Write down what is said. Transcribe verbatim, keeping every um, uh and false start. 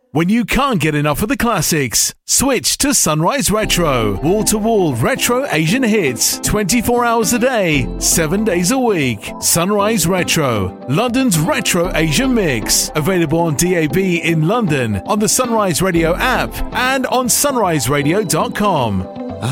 When you can't get enough of the classics, switch to Sunrise Retro. Wall-to-wall retro Asian hits, twenty-four hours a day, seven days a week. Sunrise Retro, London's retro Asian mix. Available on D A B in London, on the Sunrise Radio app, and on sunrise radio dot com.